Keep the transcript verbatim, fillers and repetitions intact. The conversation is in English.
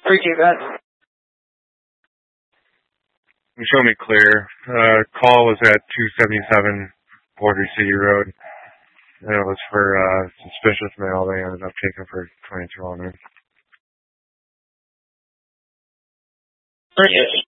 Appreciate that. You show me clear. Uh, call was at two seventy-seven Border City Road. And it was for uh, suspicious mail. They ended up taking for twenty-two hundred. Appreciate it.